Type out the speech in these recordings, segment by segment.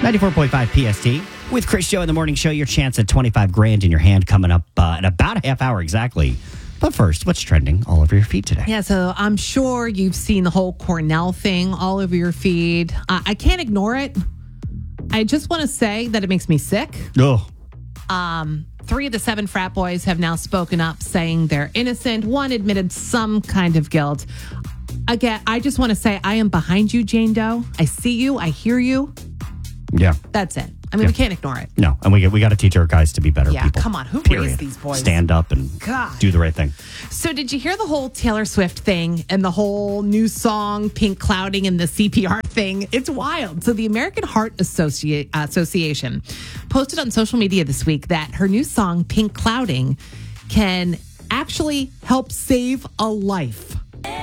94.5 PST with Chris Show in the morning show. Your chance at 25 grand in your hand coming up in about a half hour exactly. But first, what's trending all over your feed today? Yeah, so I'm sure you've seen the whole Cornell thing all over your feed. I can't ignore it. I just want to say that it makes me sick. Oh. 3 of the 7 frat boys have now spoken up saying they're innocent. One admitted some kind of guilt. Again, I just want to say I am behind you, Jane Doe. I see you. I hear you. Yeah. That's it. I mean, we can't ignore it. No, and we got to teach our guys to be better people. Yeah, come on. Who raised these boys? Stand up and do the right thing. So did you hear the whole Taylor Swift thing and the whole new song, Pink Clouding, and the CPR thing? It's wild. So the American Heart Association posted on social media this week that her new song, Pink Clouding, can actually help save a life.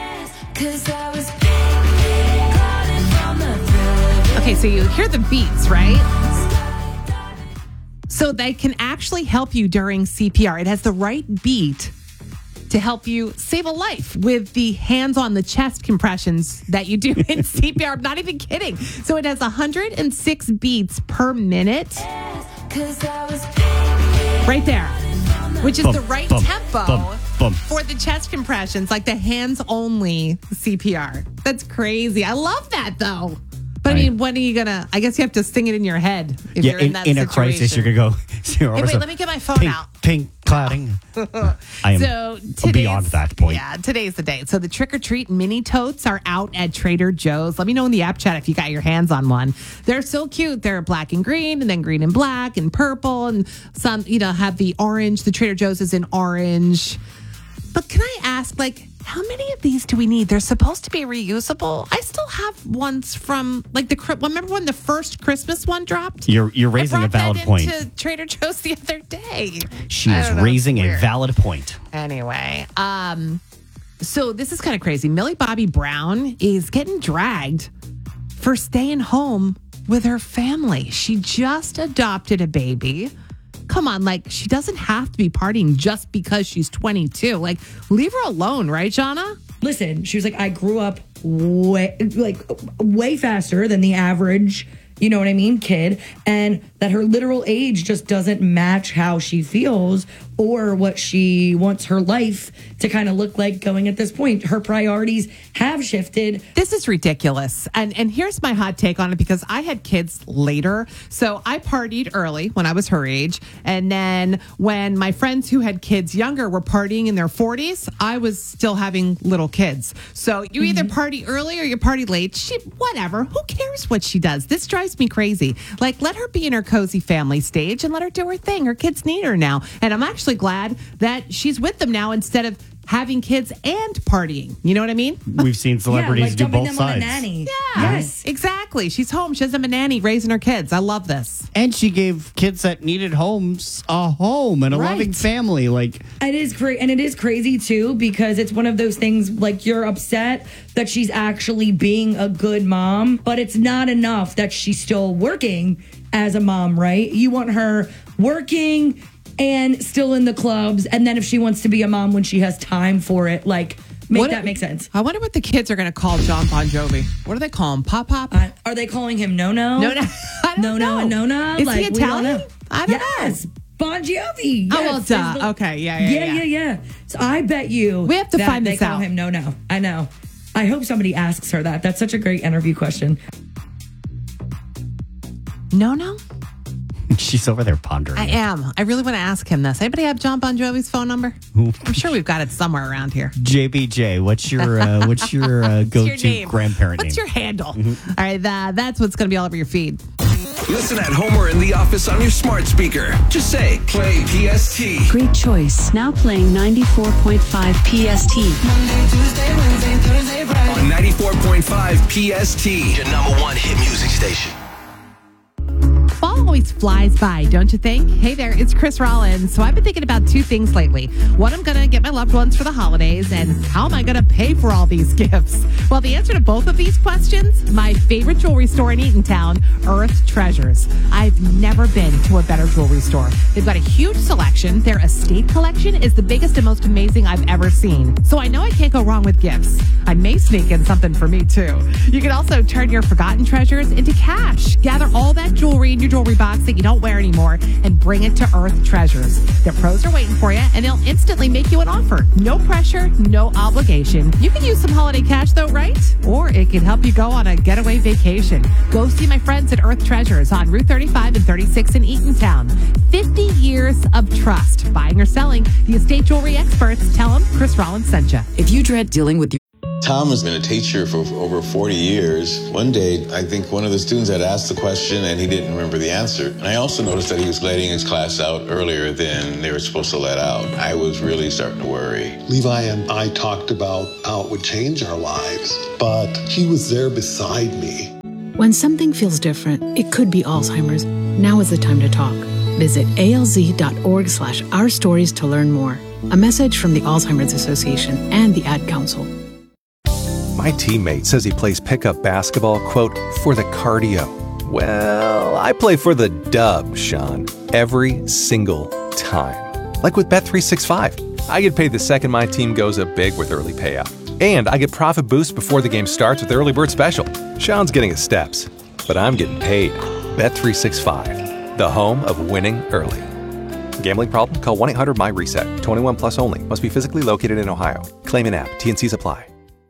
Okay, so you hear the beats, right? So they can actually help you during CPR. It has the right beat to help you save a life with the hands on the chest compressions that you do in CPR. I'm not even kidding. So it has 106 beats per minute. Right there. Which is the right tempo for the chest compressions, like the hands-only CPR. That's crazy. I love that, though. But I mean, when are you going to... I guess you have to sing it in your head if you're in that situation. In a crisis, you're going to go... Hey, wait, let me get my phone out. Pink clouding. I am beyond that point. Yeah, today's the day. So the trick-or-treat mini totes are out at Trader Joe's. Let me know in the app chat if you got your hands on one. They're so cute. They're black and green, and then green and black, and purple, and some, have the orange. The Trader Joe's is in orange. But can I ask, how many of these do we need? They're supposed to be reusable. I still have ones from remember when the first Christmas one dropped? You're raising a valid point. To Trader Joe's the other day. She is raising a valid point. Anyway, so this is kind of crazy. Millie Bobby Brown is getting dragged for staying home with her family. She just adopted a baby. Come on, she doesn't have to be partying just because she's 22. Leave her alone, right, Jana? Listen, she was I grew up way faster than the average, kid, and that her literal age just doesn't match how she feels or what she wants her life to kind of look like going at this point. Her priorities have shifted. This is ridiculous. And here's my hot take on it, because I had kids later. So I partied early when I was her age. And then when my friends who had kids younger were partying in their 40s, I was still having little kids. So you either party early or you party late. Whatever. Who cares what she does? This drives me crazy. Let her be in her cozy family stage and let her do her thing. Her kids need her now. And I'm actually glad that she's with them now instead of having kids and partying. You know what I mean? We've seen celebrities do both them sides. On a nanny. Yeah, yes, exactly. She's home. She doesn't have a nanny raising her kids. I love this. And she gave kids that needed homes a home and a loving family. It is great, and it is crazy too, because it's one of those things you're upset that she's actually being a good mom, but it's not enough that she's still working as a mom, right? You want her working and still in the clubs, and then if she wants to be a mom when she has time for it, make sense. I wonder what the kids are going to call John Bon Jovi. What do they call him? Pop Pop? Are they calling him No-No? No-No. I don't know. And Nona? Is he Italian? I don't know. Yes. Bon Jovi. Oh, well, duh. Okay, yeah. So I bet you we have to find this out. They call him No-No. I know. I hope somebody asks her that. That's such a great interview question. No? She's over there pondering. I am. I really want to ask him this. Anybody have John Bon Jovi's phone number? I'm sure we've got it somewhere around here. JBJ, what's your go-to grandparent name? What's your handle? All right, that's what's going to be all over your feed. Listen at home or in the office on your smart speaker. Just say, play PST. Great choice. Now playing 94.5 PST. Monday, Tuesday, Wednesday, Thursday, Friday. On 94.5 PST. Your number one hit music station. Fall always flies by, don't you think? Hey there, it's Chris Rollins. So I've been thinking about two things lately. What I'm going to get my loved ones for the holidays, and how am I going to pay for all these gifts? Well, the answer to both of these questions, my favorite jewelry store in Eatontown, Earth Treasures. I've never been to a better jewelry store. They've got a huge selection. Their estate collection is the biggest and most amazing I've ever seen. So I know I can't go wrong with gifts. I may sneak in something for me, too. You can also turn your forgotten treasures into cash. Gather all that jewelry in your jewelry box that you don't wear anymore and bring it to Earth Treasures. Their pros are waiting for you, and they'll instantly make you an offer. No pressure, no obligation. You can use some holiday cash, though, right? Or it can help you go on a getaway vacation. Go see my friends at Earth Treasures on Route 35 and 36 in Eatontown. 50 years of trust. Buying or selling, the estate jewelry experts. Tell them Chris Rollins sent you. If you dread dealing with Tom has been a teacher for over 40 years. One day, I think one of the students had asked the question and he didn't remember the answer. And I also noticed that he was letting his class out earlier than they were supposed to let out. I was really starting to worry. Levi and I talked about how it would change our lives, but he was there beside me. When something feels different, it could be Alzheimer's. Now is the time to talk. Visit alz.org/ourstories to learn more. A message from the Alzheimer's Association and the Ad Council. My teammate says he plays pickup basketball, quote, for the cardio. Well, I play for the dub, Sean, every single time. Like with Bet365. I get paid the second my team goes up big with early payout. And I get profit boost before the game starts with the early bird special. Sean's getting his steps, but I'm getting paid. Bet365, the home of winning early. Gambling problem? Call 1-800-MY-RESET. 21 plus only. Must be physically located in Ohio. Claim an app. T&Cs apply.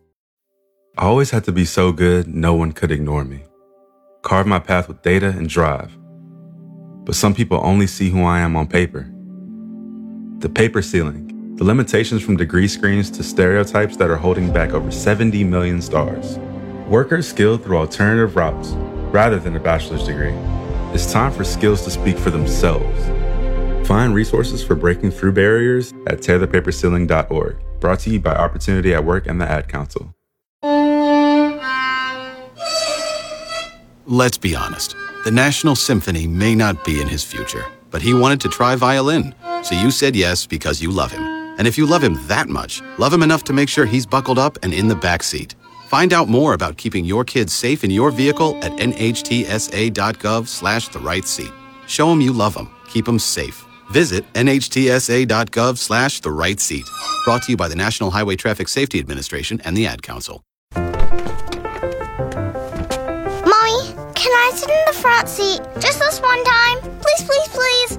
I always had to be so good, no one could ignore me. Carve my path with data and drive. But some people only see who I am on paper. The paper ceiling, the limitations from degree screens to stereotypes that are holding back over 70 million stars. Workers skilled through alternative routes, rather than a bachelor's degree. It's time for skills to speak for themselves. Find resources for breaking through barriers at tearthepaperceiling.org. Brought to you by Opportunity at Work and the Ad Council. Let's be honest. The National Symphony may not be in his future, but he wanted to try violin. So you said yes because you love him. And if you love him that much, love him enough to make sure he's buckled up and in the back seat. Find out more about keeping your kids safe in your vehicle at nhtsa.gov/the-right-seat. Show them you love them. Keep them safe. Visit nhtsa.gov/the-right-seat. Brought to you by the National Highway Traffic Safety Administration and the Ad Council. Can I sit in the front seat just this one time? Please, please, please.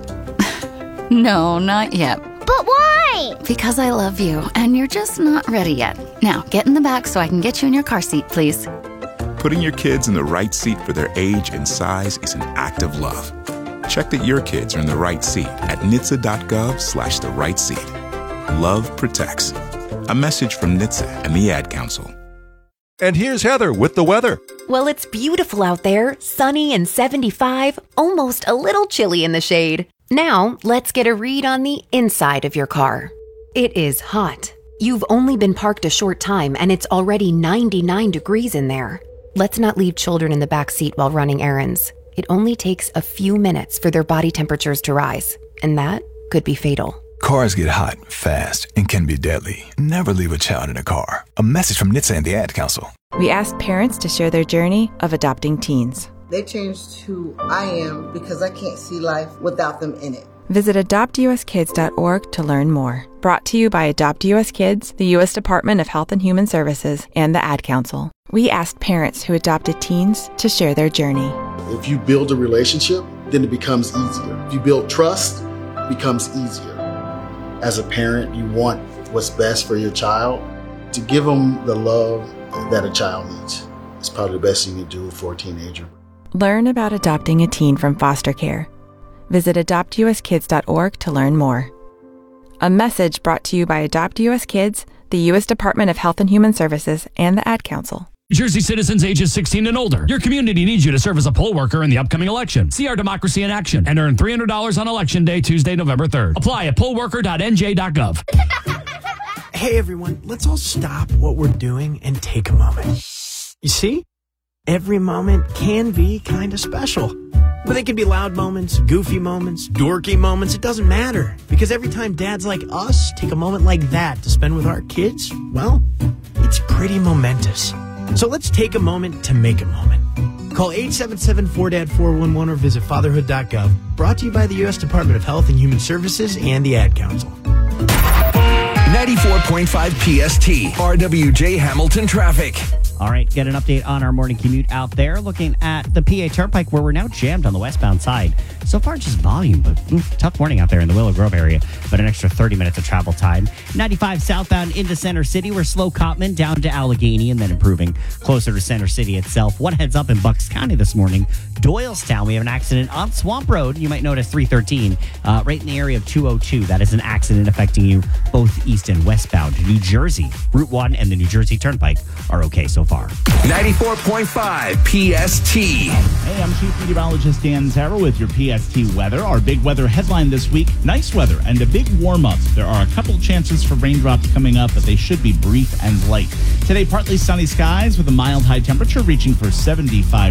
No, not yet. But why? Because I love you, and you're just not ready yet. Now, get in the back so I can get you in your car seat, please. Putting your kids in the right seat for their age and size is an act of love. Check that your kids are in the right seat at nhtsa.gov/the-right-seat. Love protects. A message from NHTSA and the Ad Council. And here's Heather with the weather. Well, it's beautiful out there, sunny and 75, almost a little chilly in the shade. Now, let's get a read on the inside of your car. It is hot. You've only been parked a short time and it's already 99 degrees in there. Let's not leave children in the back seat while running errands. It only takes a few minutes for their body temperatures to rise, and that could be fatal. Cars get hot, fast, and can be deadly. Never leave a child in a car. A message from NHTSA and the Ad Council. We asked parents to share their journey of adopting teens. They changed who I am because I can't see life without them in it. Visit adoptuskids.org to learn more. Brought to you by Adopt US Kids, the U.S. Department of Health and Human Services, and the Ad Council. We asked parents who adopted teens to share their journey. If you build a relationship, then it becomes easier. If you build trust, it becomes easier. As a parent, you want what's best for your child. To give them the love that a child needs is probably the best thing you can do for a teenager. Learn about adopting a teen from foster care. Visit adoptuskids.org to learn more. A message brought to you by Adopt US Kids, the U.S. Department of Health and Human Services, and the Ad Council. Jersey citizens ages 16 and older. Your community needs you to serve as a poll worker in the upcoming election. See our democracy in action and earn $300 on Election Day, Tuesday, November 3rd. Apply at pollworker.nj.gov. Hey, everyone, let's all stop what we're doing and take a moment. You see? Every moment can be kind of special. But they can be loud moments, goofy moments, dorky moments. It doesn't matter. Because every time dads like us take a moment like that to spend with our kids, well, it's pretty momentous. So let's take a moment to make a moment. Call 877-4DAD-411 or visit fatherhood.gov. Brought to you by the U.S. Department of Health and Human Services and the Ad Council. 94.5 PST, RWJ Hamilton traffic. All right, get an update on our morning commute out there. Looking at the PA Turnpike, where we're now jammed on the westbound side. So far, just volume, but tough morning out there in the Willow Grove area. But an extra 30 minutes of travel time. 95 southbound into Center City. We're slow Cotman down to Allegheny and then improving closer to Center City itself. One heads up in Bucks County this morning. Doylestown, we have an accident on Swamp Road. You might notice 313, right in the area of 202. That is an accident affecting you both east and westbound. New Jersey, Route 1 and the New Jersey Turnpike are okay so far. 94.5 PST. Hey, I'm Chief Meteorologist Dan Zarrow with your PST weather. Our big weather headline this week, nice weather and a big warm-up. There are a couple chances for raindrops coming up, but they should be brief and light. Today, partly sunny skies with a mild high temperature reaching for 75